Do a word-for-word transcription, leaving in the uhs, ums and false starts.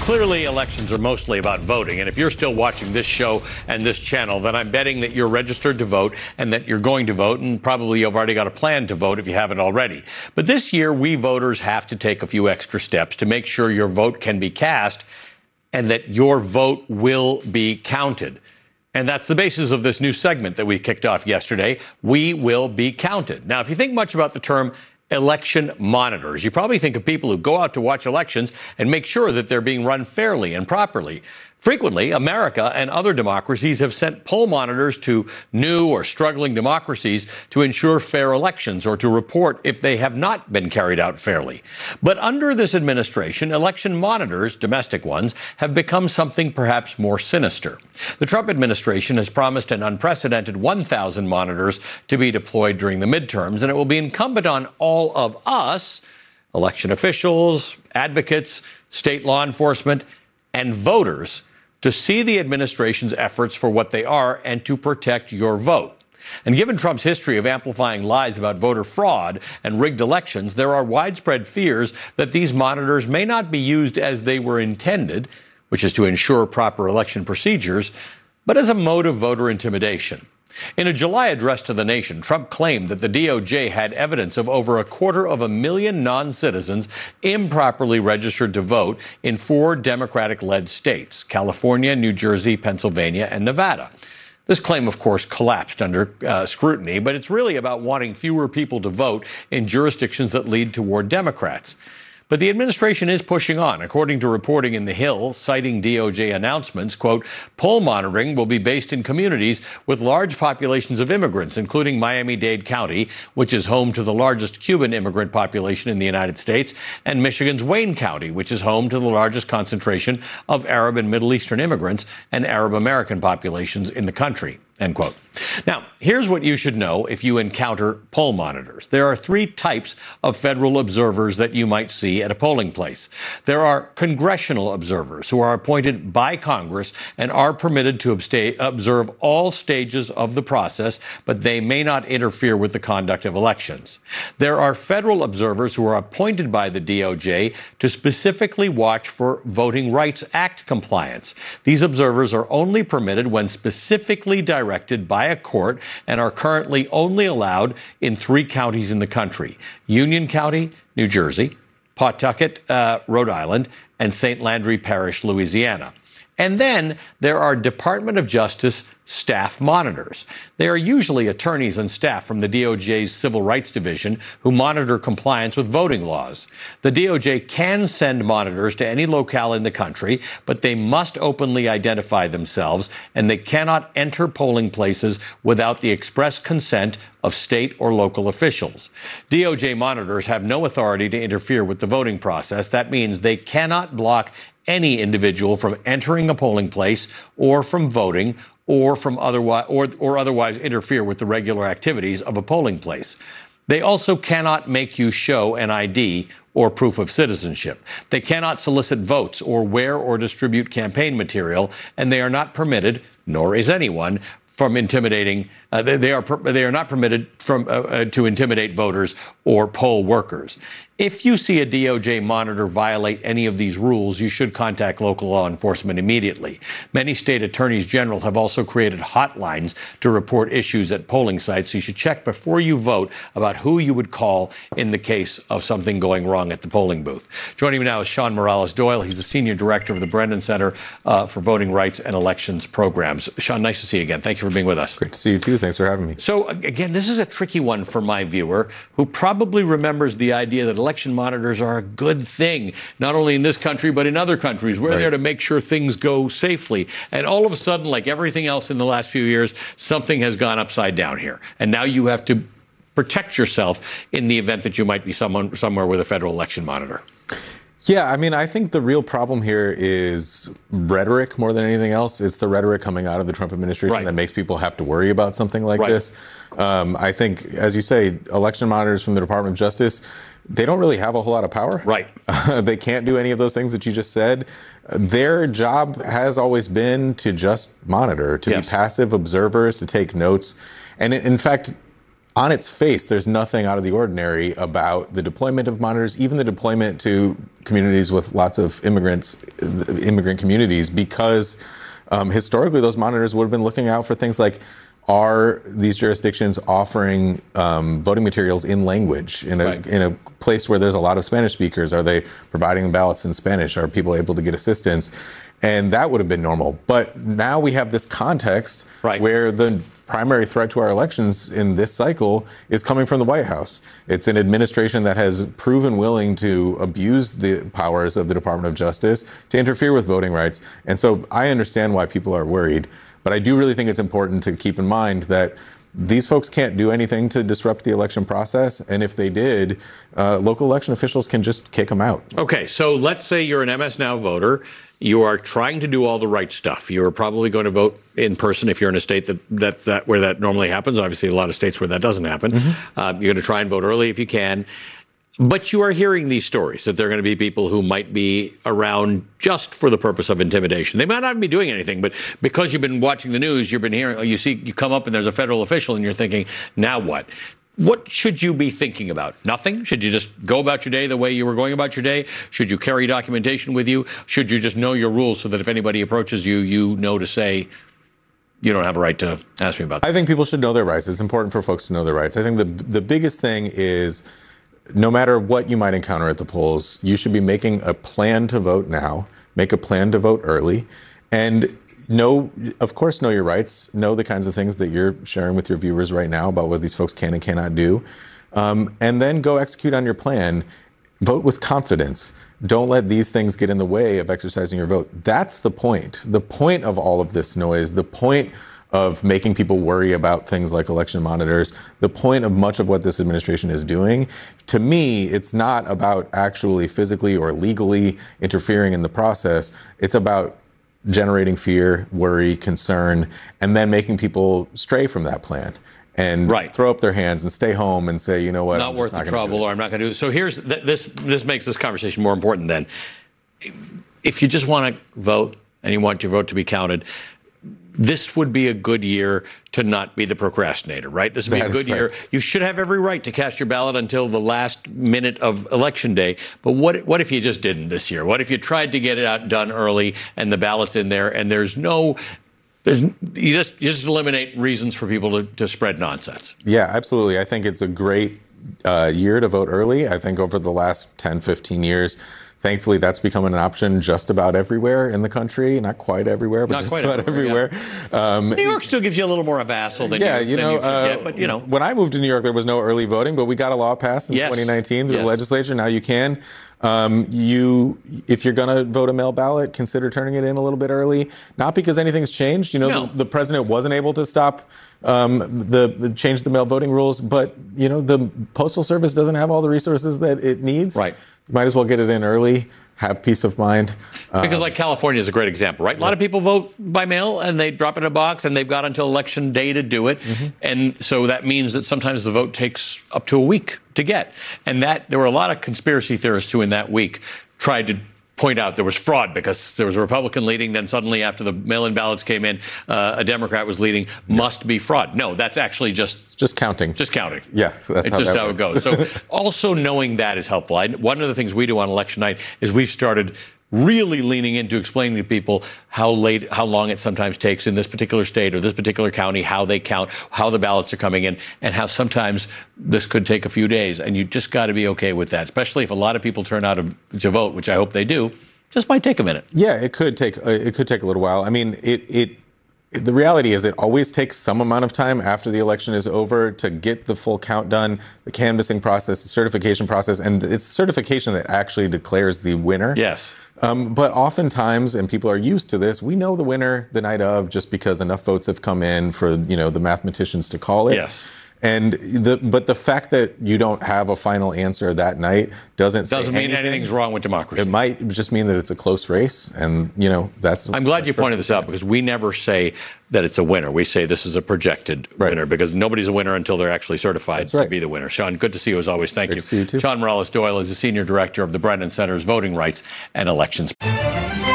Clearly, elections are mostly about voting. And if you're still watching this show and this channel, then I'm betting that you're registered to vote and that you're going to vote. And probably you've already got a plan to vote if you haven't already. But this year, we voters have to take a few extra steps to make sure your vote can be cast and that your vote will be counted. And that's the basis of this new segment that we kicked off yesterday. We will be counted. Now, if you think much about the term election monitors, you probably think of people who go out to watch elections and make sure that they're being run fairly and properly. Frequently, America and other democracies have sent poll monitors to new or struggling democracies to ensure fair elections or to report if they have not been carried out fairly. But under this administration, election monitors, domestic ones, have become something perhaps more sinister. The Trump administration has promised an unprecedented one thousand monitors to be deployed during the midterms, and it will be incumbent on all of us, election officials, advocates, state law enforcement, and voters, to see the administration's efforts for what they are and to protect your vote. And given Trump's history of amplifying lies about voter fraud and rigged elections, there are widespread fears that these monitors may not be used as they were intended, which is to ensure proper election procedures, but as a mode of voter intimidation. In a July address to the nation, Trump claimed that the D O J had evidence of over a quarter of a million non-citizens improperly registered to vote in four Democratic-led states: California, New Jersey, Pennsylvania, and Nevada. This claim, of course, collapsed under uh, scrutiny, but it's really about wanting fewer people to vote in jurisdictions that lead toward Democrats. But the administration is pushing on. According to reporting in The Hill, citing D O J announcements, quote, poll monitoring will be based in communities with large populations of immigrants, including Miami-Dade County, which is home to the largest Cuban immigrant population in the United States, and Michigan's Wayne County, which is home to the largest concentration of Arab and Middle Eastern immigrants and Arab American populations in the country. End quote. Now, here's what you should know if you encounter poll monitors. There are three types of federal observers that you might see at a polling place. There are congressional observers who are appointed by Congress and are permitted to absta- observe all stages of the process, but they may not interfere with the conduct of elections. There are federal observers who are appointed by the D O J to specifically watch for Voting Rights Act compliance. These observers are only permitted when specifically directed directed by a court and are currently only allowed in three counties in the country: Union County, New Jersey; Pawtucket, uh, Rhode Island; and Saint Landry Parish, Louisiana. And then there are Department of Justice staff monitors. They are usually attorneys and staff from the D O J's Civil Rights Division who monitor compliance with voting laws. The D O J can send monitors to any locale in the country, but they must openly identify themselves, and they cannot enter polling places without the express consent of state or local officials. D O J monitors have no authority to interfere with the voting process. That means they cannot block any individual from entering a polling place or from voting or from otherwise or, or otherwise interfere with the regular activities of a polling place. They also cannot make you show an I D or proof of citizenship. They cannot solicit votes or wear or distribute campaign material, and they are not permitted, nor is anyone, from intimidating. Uh, they, they are they are not permitted from uh, uh, to intimidate voters or poll workers. If you see a D O J monitor violate any of these rules, you should contact local law enforcement immediately. Many state attorneys general have also created hotlines to report issues at polling sites, so you should check before you vote about who you would call in the case of something going wrong at the polling booth. Joining me now is Sean Morales-Doyle. He's the Senior Director of the Brennan Center uh, for Voting Rights and Elections Programs. Sean, nice to see you again. Thank you for being with us. Great to see you, too. Thanks for having me. So, again, this is a tricky one for my viewer who probably remembers the idea that election monitors are a good thing, not only in this country, but in other countries. We're right there to make sure things go safely. And all of a sudden, like everything else in the last few years, something has gone upside down here. And now you have to protect yourself in the event that you might be someone somewhere with a federal election monitor. Yeah, I mean, I think the real problem here is rhetoric more than anything else. It's the rhetoric coming out of the Trump administration right. that makes people have to worry about something like right. this. Um, I think, as you say, election monitors from the Department of Justice, they don't really have a whole lot of power. Right. Uh, they can't do any of those things that you just said. Their job has always been to just monitor, to yes. be passive observers, to take notes. And in fact, on its face, there's nothing out of the ordinary about the deployment of monitors, even the deployment to communities with lots of immigrants, immigrant communities, because um, historically those monitors would have been looking out for things like, are these jurisdictions offering um, voting materials in language in a right. in a place where there's a lot of Spanish speakers? Are they providing ballots in Spanish? Are people able to get assistance? And that would have been normal. But now we have this context right. where the primary threat to our elections in this cycle is coming from the White House. It's an administration that has proven willing to abuse the powers of the Department of Justice to interfere with voting rights. And so I understand why people are worried. But I do really think it's important to keep in mind that these folks can't do anything to disrupt the election process. And if they did, uh, local election officials can just kick them out. Okay, so let's say you're an M S Now voter. You are trying to do all the right stuff. You're probably going to vote in person if you're in a state that, that, that where that normally happens. Obviously, a lot of states where that doesn't happen. Mm-hmm. Uh, you're going to try and vote early if you can. But you are hearing these stories that there are going to be people who might be around just for the purpose of intimidation. They might not be doing anything, but because you've been watching the news, you've been hearing, you see, you come up and there's a federal official and you're thinking, now what? What should you be thinking about? Nothing? Should you just go about your day the way you were going about your day? Should you carry documentation with you? Should you just know your rules so that if anybody approaches you, you know to say, you don't have a right to ask me about that? I think people should know their rights. It's important for folks to know their rights. I think the the biggest thing is, no matter what you might encounter at the polls, you should be making a plan to vote now, make a plan to vote early, and know, of course, know your rights, know the kinds of things that you're sharing with your viewers right now about what these folks can and cannot do, um, and then go execute on your plan. Vote with confidence. Don't let these things get in the way of exercising your vote. That's the point. The point of all of this noise, the point of making people worry about things like election monitors, the point of much of what this administration is doing, to me, it's not about actually physically or legally interfering in the process. It's about generating fear, worry, concern, and then making people stray from that plan and right. throw up their hands and stay home and say, you know what, not I'm worth not the trouble, or I'm not going to do it. So here's th- this. This makes this conversation more important then. If you just want to vote and you want your vote to be counted, this would be a good year to not be the procrastinator, right? This would be that a good year. You should have every right to cast your ballot until the last minute of election day. But what what if you just didn't this year? What if you tried to get it out done early and the ballot's in there and there's no, there's you just you just eliminate reasons for people to, to spread nonsense? Yeah, absolutely. I think it's a great uh, year to vote early. I think over the last ten, fifteen years, thankfully, that's becoming an option just about everywhere in the country. Not quite everywhere, but Not just quite about everywhere. everywhere. Yeah. Um, New York still gives you a little more of a hassle than yeah, you, you than know, you should uh, get, but you know. When I moved to New York, there was no early voting, but we got a law passed in yes. twenty nineteen through yes. the legislature. Now you can. Um, you, if you're going to vote a mail ballot, consider turning it in a little bit early. Not because anything's changed. You know, no. the, the president wasn't able to stop um, the, the change the mail voting rules, but you know, the Postal Service doesn't have all the resources that it needs. Right. You might as well get it in early. Have peace of mind. Because um, like California is a great example, right? A lot of people vote by mail and they drop it in a box and they've got until election day to do it. Mm-hmm. And so that means that sometimes the vote takes up to a week to get. And that there were a lot of conspiracy theorists who in that week tried to point out there was fraud because there was a Republican leading. Then suddenly after the mail-in ballots came in, uh, a Democrat was leading. Must be fraud. No, that's actually just it's just counting. Just counting. Yeah, that's it's how just that how works. it goes. So also knowing that is helpful. I, one of the things we do on election night is we've started really leaning into explaining to people how late, how long it sometimes takes in this particular state or this particular county, how they count, how the ballots are coming in, and how sometimes this could take a few days. And you just got to be okay with that, especially if a lot of people turn out to, to vote, which I hope they do. Just might take a minute. Yeah, it could take uh, it could take a little while. I mean, it it. The reality is it always takes some amount of time after the election is over to get the full count done, the canvassing process, the certification process, and it's certification that actually declares the winner. Yes. Um, but oftentimes, and people are used to this, we know the winner the night of just because enough votes have come in for, you know, the mathematicians to call it. Yes. And the but the fact that you don't have a final answer that night doesn't say doesn't mean anything. anything's wrong with democracy. It might just mean that it's a close race, and you know that's. I'm glad that's you pointed this out because we never say that it's a winner. We say this is a projected right. winner because nobody's a winner until they're actually certified that's right. to be the winner. Sean, good to see you as always. Thank Great you. To see you too. Sean Morales Doyle is the senior director of the Brennan Center's Voting Rights and Elections.